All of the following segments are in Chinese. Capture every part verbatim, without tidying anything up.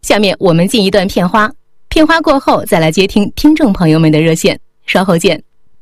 下面我们进一段片花，片花过后再来接听听众朋友们的热线，稍后见。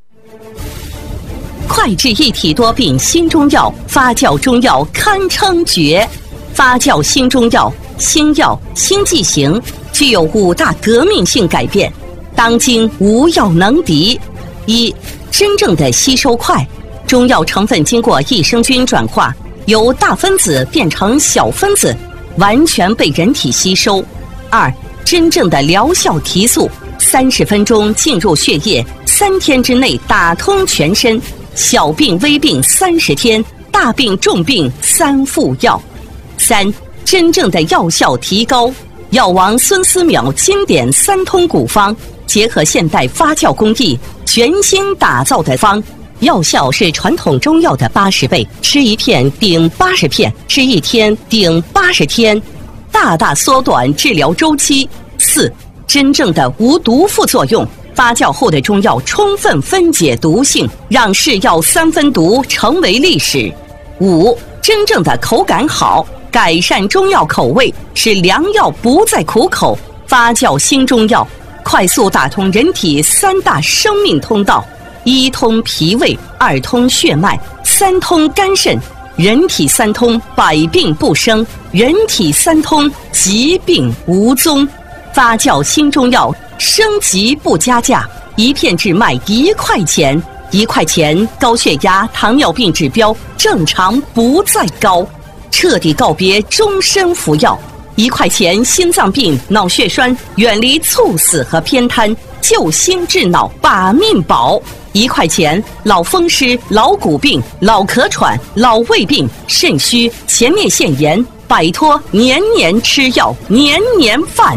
快治一体多病新中药，发酵中药堪称绝。发酵新中药，新药新剂型，具有五大革命性改变，当今无药能敌。一、真正的吸收快，中药成分经过益生菌转化，由大分子变成小分子，完全被人体吸收。二、真正的疗效提速，三十分钟进入血液，三天之内打通全身。小病微病三十天，大病重病三服药。三、真正的药效提高，药王孙思邈经典三通古方，结合现代发酵工艺，全新打造的方，药效是传统中药的八十倍，吃一片顶八十片，吃一天顶八十天，大大缩短治疗周期。四、真正的无毒副作用，发酵后的中药充分分解毒性，让是药三分毒成为历史。五、真正的口感好，改善中药口味，使良药不再苦口。发酵新中药，快速打通人体三大生命通道：一通脾胃，二通血脉，三通肝肾。人体三通，百病不生；人体三通，疾病无踪。发酵新中药，升级不加价，一片只卖一块钱，一块钱高血压、糖尿病指标正常不再高，彻底告别终身服药。一块钱心脏病、脑血栓远离猝死和偏瘫，救心治脑把命保。一块钱老风湿、老骨病、老咳喘、老胃病、肾虚、前列腺炎，摆脱年年吃药、年年犯。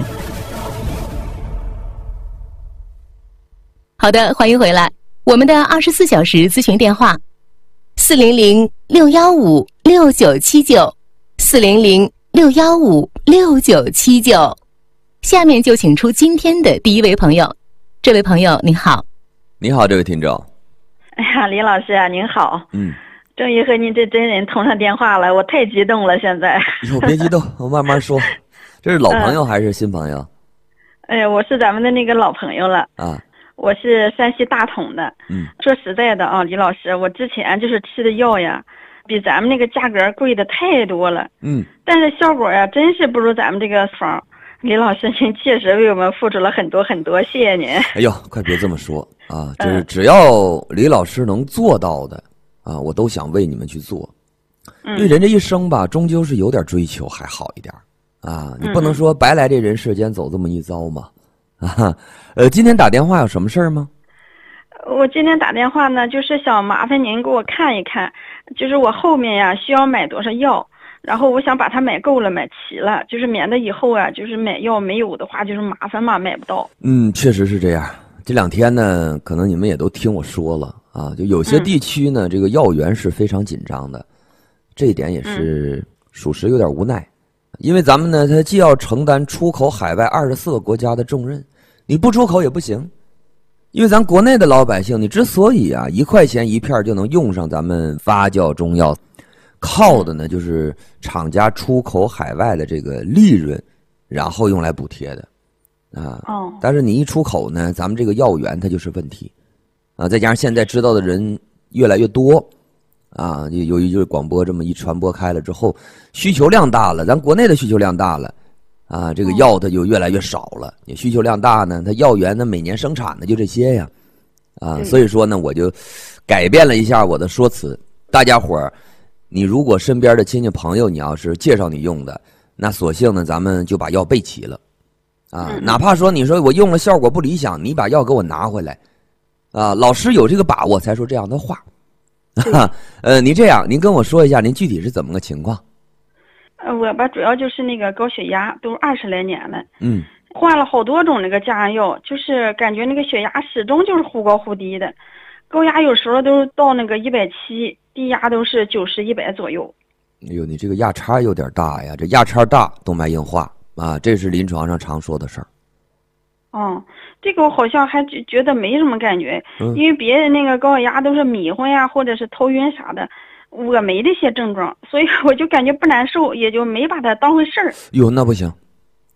好的，欢迎回来。我们的二十四小时咨询电话：四零零六幺五六九七九，四零零六幺五六九七九。下面就请出今天的第一位朋友。这位朋友您好。 你好，这位听众。 哎呀，李老师啊，您好。 嗯。 终于和您这真人通上电话了，我太激动了，现在。 哟，别激动，我慢慢说。这是老朋友还是新朋友？ 哎呀，我是咱们的那个老朋友了。 啊。 我是山西大同的。 嗯。 说实在的啊，李老师，我之前就是吃的药呀，比咱们那个价格贵的太多了。 嗯。 但是效果呀，真是不如咱们这个方。李老师，您确实为我们付出了很多很多，谢谢您。 哎呦，快别这么说啊！就是只要李老师能做到的啊，我都想为你们去做。因为人这一生吧，终究是有点追求还好一点啊。你不能说白来这人世间走这么一遭嘛。啊，呃，今天打电话有什么事儿吗？ 我今天打电话呢，就是想麻烦您给我看一看，就是我后面呀需要买多少药。然后我想把它买够了，买齐了，就是免得以后啊，就是买药没有的话，就是麻烦嘛，买不到。 嗯，确实是这样。这两天呢，可能你们也都听我说了啊，就有些地区呢，嗯、这个药源是非常紧张的，这一点也是属实有点无奈。嗯、因为咱们呢，它既要承担出口海外二十四个国家的重任，你不出口也不行。因为咱国内的老百姓，你之所以啊一块钱一片就能用上咱们发酵中药。靠的呢，就是厂家出口海外的这个利润，然后用来补贴的，啊， 哦， 但是你一出口呢，咱们这个药源它就是问题，啊，再加上现在知道的人越来越多，啊，由于就是广播这么一传播开了之后，需求量大了，咱国内的需求量大了，啊，这个药它就越来越少了，你需求量大呢，它药源呢每年生产的就这些呀，啊，所以说呢，我就改变了一下我的说辞，大家伙儿。你如果身边的亲戚朋友，你要是介绍你用的，那索性呢，咱们就把药备齐了，啊， 嗯、 哪怕说你说我用了效果不理想，你把药给我拿回来，啊，老师有这个把握才说这样的话，啊、呃，您这样，您跟我说一下，您具体是怎么个情况？ 呃，我吧主要就是那个高血压，都二十来年了， 嗯， 换了好多种那个降压药，就是感觉那个血压始终就是忽高忽低的，高压有时候都到那个一百七。低压都是九十一百左右。 哎呦，你这个压差有点大呀！这压差大，动脉硬化啊，这是临床上常说的事儿。 哦，这个我好像还觉得没什么感觉，嗯、因为别人那个高血压都是迷糊呀，或者是头晕啥的，我没这些症状，所以我就感觉不难受，也就没把它当回事儿。 哟，那不行